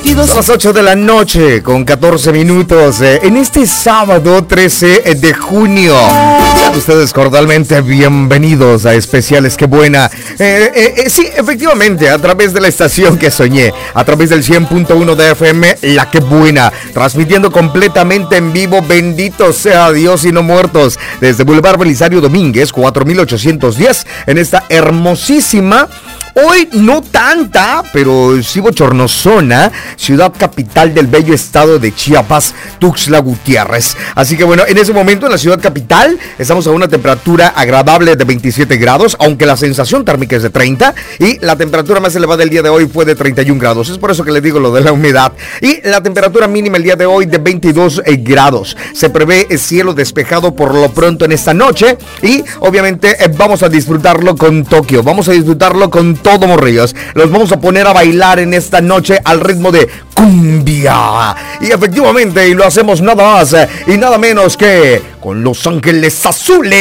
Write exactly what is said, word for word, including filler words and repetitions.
latidos. Son las ocho de la noche con catorce minutos eh, en este sábado trece de junio. Sean ustedes cordialmente bienvenidos a Especiales Qué Buena. Eh, eh, eh, sí, efectivamente, a través de la estación que soñé, a través del cien punto uno de F M, La Qué Buena, transmitiendo completamente en vivo, bendito sea Dios y no muertos, desde Boulevard Belisario Domínguez, cuatro mil ochocientos diez, en esta hermosísima, hoy no tanta, pero sí bochornosona, ciudad capital del bello estado de Chiapas, Tuxtla Gutiérrez. Así que bueno, en ese momento en la ciudad capital estamos a una temperatura agradable de veintisiete grados, aunque la sensación térmica es de treinta, y la temperatura más elevada del día de hoy fue de treinta y un grados. Es por eso que les digo lo de la humedad. Y la temperatura mínima el día de hoy de veintidós grados. Se prevé el cielo despejado por lo pronto en esta noche, y obviamente eh, vamos a disfrutarlo con Tokio, vamos a disfrutarlo con todo Morrillos. Los vamos a poner a bailar en esta noche al ritmo de cumbia. Y efectivamente, y lo hacemos nada más y nada menos que con Los Ángeles Azules.